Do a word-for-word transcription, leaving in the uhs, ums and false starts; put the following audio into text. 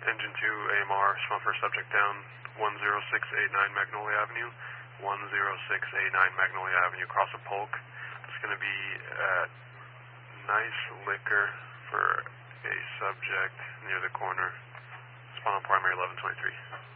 Engine two, A M R, small first subject down, one zero six eight nine Magnolia Avenue, one zero six eight nine Magnolia Avenue, across a Polk. It's going to be at Nice Liquor for a subject near the corner. Spawn on primary eleven twenty-three.